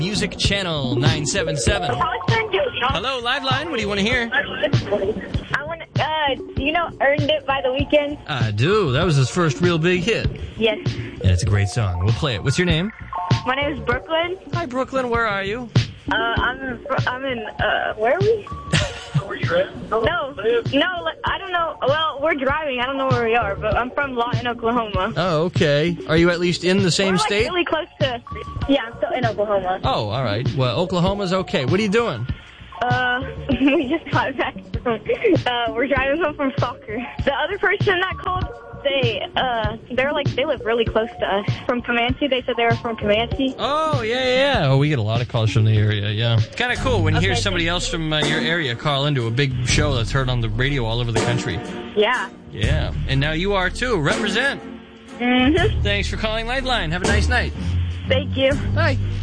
Music Channel 977. Hello, Live Line. What do you want to hear? I want to, do you know Earned It by The Weeknd? I do. That was his first real big hit. Yes. And it's a great song. We'll play it. What's your name? My name is Brooklyn. Hi, Brooklyn. Where are you? I'm in, where are we? No, I don't know. Well, we're driving. I don't know where we are, but I'm from Lawton, Oklahoma. Oh, okay. Are you at least in the same We're state? really close to... Yeah, I'm still in Oklahoma. Oh, all right. Well, Oklahoma's okay. What are you doing? We just got back from... we're driving home from soccer. The other person that called, they live really close to us. From Comanche. They said they were from Comanche. Oh, yeah. Oh, we get a lot of calls from the area, yeah. It's kind of cool when you hear somebody else from your area call into a big show that's heard on the radio all over the country. Yeah. Yeah. And now you are, too. Represent. Mm-hmm. Thanks for calling Lifeline. Have a nice night. Thank you. Bye.